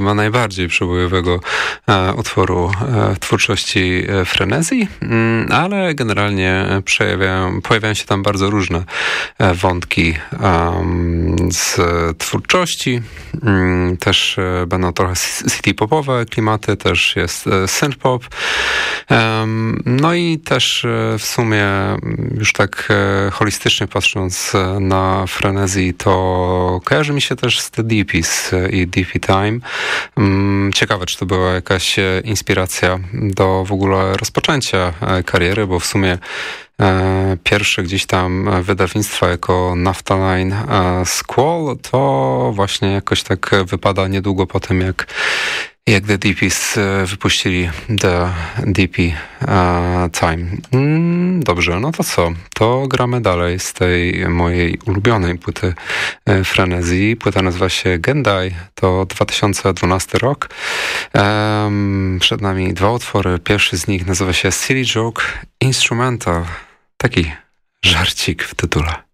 chyba najbardziej przebojowego utworu w twórczości Frenezji, ale generalnie pojawiają się tam bardzo różne wątki z twórczości. Też będą trochę city-popowe klimaty, też jest synth-pop. No i też w sumie już tak holistycznie patrząc na Frenezji, to kojarzy mi się też z The Deepies i Deepy Time. Ciekawe, czy to była jakaś inspiracja do w ogóle rozpoczęcia kariery, bo w sumie pierwsze gdzieś tam wydawnictwa jako Naphthalene Squall to właśnie jakoś tak wypada niedługo po tym, jak The Deepies wypuścili The Deepy Time. Dobrze, no to co? To gramy dalej z tej mojej ulubionej płyty Frenezji. Płyta nazywa się Gendai, to 2012 rok. Przed nami dwa utwory. Pierwszy z nich nazywa się Silly Joke Instrumental. Taki żarcik w tytule.